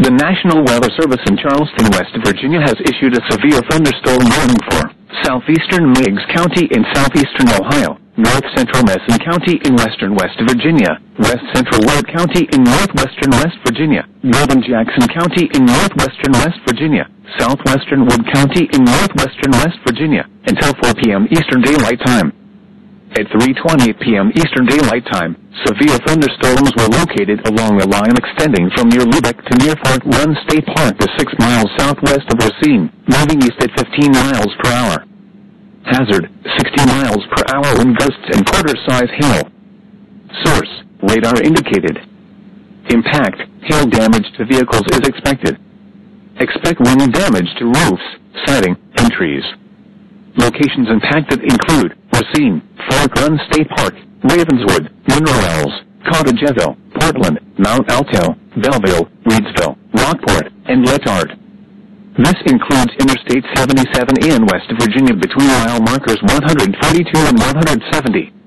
The National Weather Service in Charleston, West Virginia has issued a severe thunderstorm warning for southeastern Meigs County in southeastern Ohio, north central Mason County in western West Virginia, west central Ward County in northwestern West Virginia, northern Jackson County in northwestern West Virginia, southwestern Wood County in northwestern West Virginia, until 4 p.m. Eastern Daylight Time. At 3:20 p.m. Eastern Daylight Time, severe thunderstorms were located along a line extending from near Lubeck to near Fork Run State Park to 6 miles southwest of Racine, moving east at 15 miles per hour. Hazard, 60 miles per hour wind gusts and quarter-size hail. Source, radar indicated. Impact, hail damage to vehicles is expected. Expect wind damage to roofs, siding, and trees. Locations impacted include Racine, Fork Run State Park, Ravenswood, Monroe Wells, Cottageville, Portland, Mount Alto, Belleville, Reedsville, Rockport, and Letart. This includes Interstate 77 in West Virginia between mile markers 142 and 170.